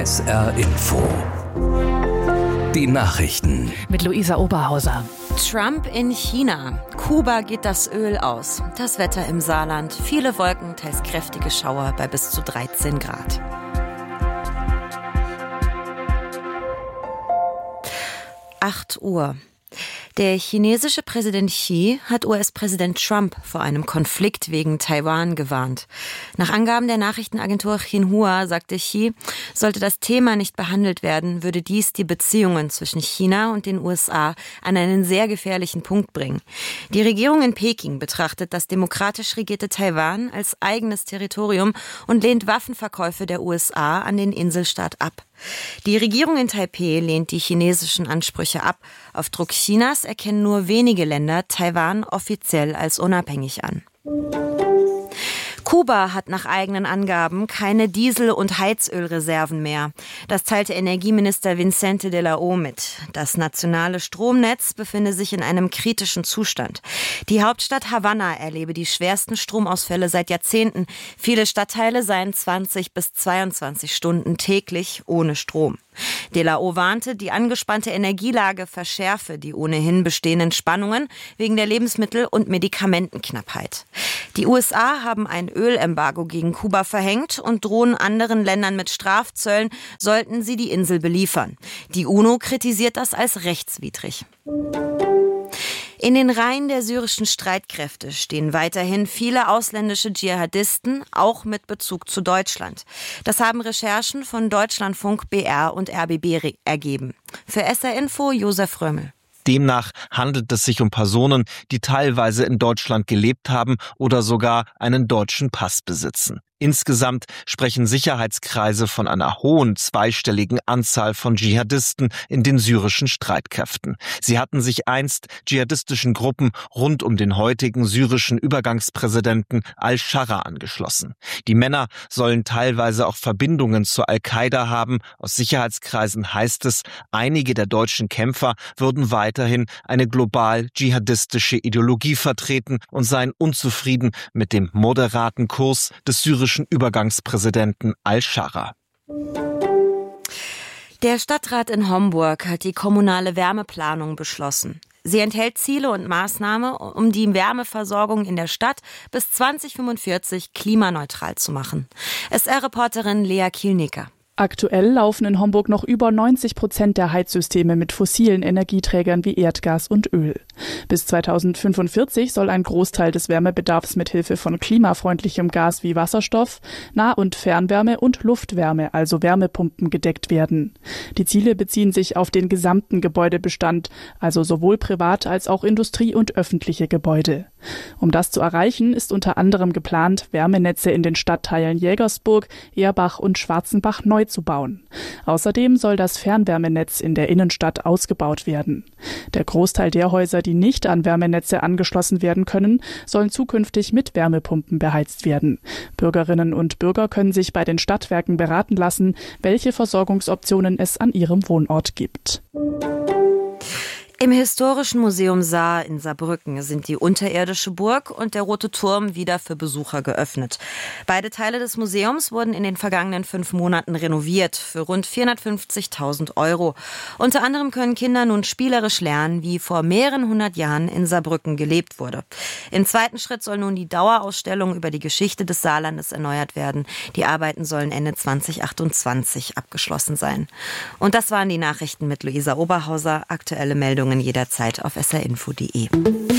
SR Info. Die Nachrichten. Mit Luisa Oberhauser. Trump in China. Kuba geht das Öl aus. Das Wetter im Saarland. Viele Wolken, teils kräftige Schauer bei bis zu 13 Grad. Uhr. Der chinesische Präsident Xi hat US-Präsident Trump vor einem Konflikt wegen Taiwan gewarnt. Nach Angaben der Nachrichtenagentur Xinhua sagte Xi, sollte das Thema nicht behandelt werden, würde dies die Beziehungen zwischen China und den USA an einen sehr gefährlichen Punkt bringen. Die Regierung in Peking betrachtet das demokratisch regierte Taiwan als eigenes Territorium und lehnt Waffenverkäufe der USA an den Inselstaat ab. Die Regierung in Taipeh lehnt die chinesischen Ansprüche ab. Auf Druck Chinas erkennen nur wenige Länder Taiwan offiziell als unabhängig an. Kuba hat nach eigenen Angaben keine Diesel- und Heizölreserven mehr. Das teilte Energieminister Vicente de la O mit. Das nationale Stromnetz befinde sich in einem kritischen Zustand. Die Hauptstadt Havanna erlebe die schwersten Stromausfälle seit Jahrzehnten. Viele Stadtteile seien 20 bis 22 Stunden täglich ohne Strom. De la O warnte, die angespannte Energielage verschärfe die ohnehin bestehenden Spannungen wegen der Lebensmittel- und Medikamentenknappheit. Die USA haben ein Ölembargo gegen Kuba verhängt und drohen anderen Ländern mit Strafzöllen, sollten sie die Insel beliefern. Die UNO kritisiert das als rechtswidrig. In den Reihen der syrischen Streitkräfte stehen weiterhin viele ausländische Dschihadisten, auch mit Bezug zu Deutschland. Das haben Recherchen von Deutschlandfunk, BR und RBB ergeben. Für SR Info Josef Römmel. Demnach handelt es sich um Personen, die teilweise in Deutschland gelebt haben oder sogar einen deutschen Pass besitzen. Insgesamt sprechen Sicherheitskreise von einer hohen zweistelligen Anzahl von Dschihadisten in den syrischen Streitkräften. Sie hatten sich einst dschihadistischen Gruppen rund um den heutigen syrischen Übergangspräsidenten al-Sharra angeschlossen. Die Männer sollen teilweise auch Verbindungen zur Al-Qaida haben. Aus Sicherheitskreisen heißt es, einige der deutschen Kämpfer würden weiterhin eine global dschihadistische Ideologie vertreten und seien unzufrieden mit dem moderaten Kurs des syrischen Übergangspräsidenten al-Sharra. Der Stadtrat in Homburg hat die kommunale Wärmeplanung beschlossen. Sie enthält Ziele und Maßnahmen, um die Wärmeversorgung in der Stadt bis 2045 klimaneutral zu machen. SR-Reporterin Lea Kielnicker. Aktuell laufen in Homburg noch über 90% der Heizsysteme mit fossilen Energieträgern wie Erdgas und Öl. Bis 2045 soll ein Großteil des Wärmebedarfs mit Hilfe von klimafreundlichem Gas wie Wasserstoff, Nah- und Fernwärme und Luftwärme, also Wärmepumpen, gedeckt werden. Die Ziele beziehen sich auf den gesamten Gebäudebestand, also sowohl privat als auch Industrie- und öffentliche Gebäude. Um das zu erreichen, ist unter anderem geplant, Wärmenetze in den Stadtteilen Jägersburg, Erbach und Schwarzenbach neu zu bauen. Außerdem soll das Fernwärmenetz in der Innenstadt ausgebaut werden. Der Großteil der Häuser, die nicht an Wärmenetze angeschlossen werden können, sollen zukünftig mit Wärmepumpen beheizt werden. Bürgerinnen und Bürger können sich bei den Stadtwerken beraten lassen, welche Versorgungsoptionen es an ihrem Wohnort gibt. Im Historischen Museum Saar in Saarbrücken sind die unterirdische Burg und der Rote Turm wieder für Besucher geöffnet. Beide Teile des Museums wurden in den vergangenen 5 Monaten renoviert für rund 450.000 €. Unter anderem können Kinder nun spielerisch lernen, wie vor mehreren 100 Jahren in Saarbrücken gelebt wurde. Im zweiten Schritt soll nun die Dauerausstellung über die Geschichte des Saarlandes erneuert werden. Die Arbeiten sollen Ende 2028 abgeschlossen sein. Und das waren die Nachrichten mit Luisa Oberhauser. Aktuelle Meldungen jederzeit auf srinfo.de.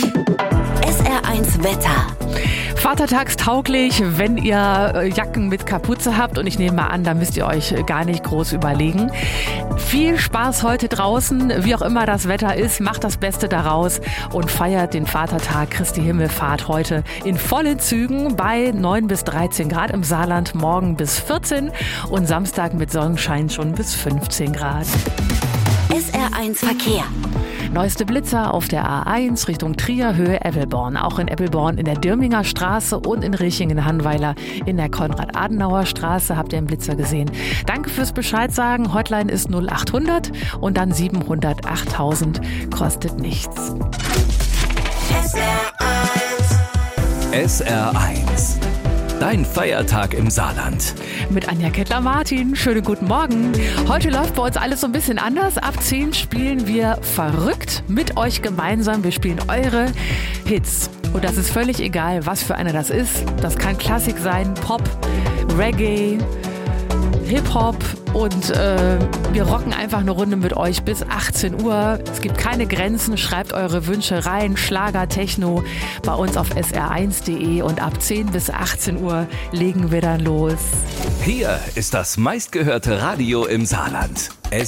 SR1 Wetter. Vatertagstauglich, wenn ihr Jacken mit Kapuze habt, und ich nehme mal an, da müsst ihr euch gar nicht groß überlegen. Viel Spaß heute draußen, wie auch immer das Wetter ist, macht das Beste daraus und feiert den Vatertag Christi Himmelfahrt heute in vollen Zügen bei 9 bis 13 Grad im Saarland, morgen bis 14 und Samstag mit Sonnenschein schon bis 15 Grad. SR1 Verkehr. Neueste Blitzer auf der A1 Richtung Trier, Höhe Eppelborn. Auch in Eppelborn in der Dirminger Straße und in Richingen-Hannweiler in der Konrad-Adenauer-Straße habt ihr einen Blitzer gesehen. Danke fürs Bescheid sagen. Hotline ist 0800 und dann 700 8000. Kostet nichts. SR1 Dein Feiertag im Saarland. Mit Anja Kettler-Martin. Schönen guten Morgen. Heute läuft bei uns alles so ein bisschen anders. Ab 10 spielen wir verrückt mit euch gemeinsam. Wir spielen eure Hits. Und das ist völlig egal, was für einer das ist. Das kann Klassik sein, Pop, Reggae, Hip-Hop und wir rocken einfach eine Runde mit euch bis 18 Uhr. Es gibt keine Grenzen, schreibt eure Wünsche rein, Schlager, Techno bei uns auf sr1.de und ab 10 bis 18 Uhr legen wir dann los. Hier ist das meistgehörte Radio im Saarland.